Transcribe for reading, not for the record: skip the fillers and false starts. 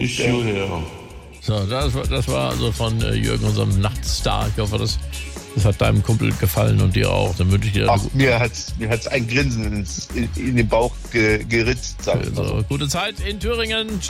Ist schon her. So, das war also von Jürgen, unserem Nachtstar. Ich hoffe, das hat deinem Kumpel gefallen und dir auch. Dann wünsche ich dir mir hat's ein Grinsen in den Bauch geritzt. Also, gute Zeit in Thüringen. Ciao.